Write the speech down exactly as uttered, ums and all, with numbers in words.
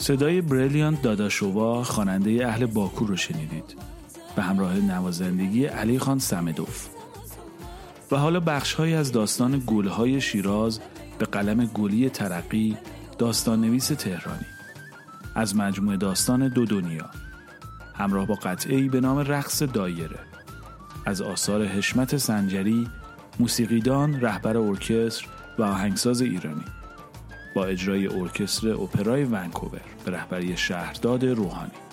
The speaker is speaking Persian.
صدای بریلیانت داداشووا خواننده اهل باکو رو شنیدید به همراه نوازندگی علی خان سمدوف. و حالا بخش‌هایی از داستان گل‌های شیراز به قلم گلی ترقی، داستان نویس تهرانی، از مجموعه داستان دو دنیا، همراه با قطعه‌ای به نام رقص دایره، از آثار حشمت سنجری، موسیقیدان، رهبر ارکستر و آهنگساز ایرانی، با اجرای ارکستر اپرای ونکوور به رهبری شهرداد روحانی.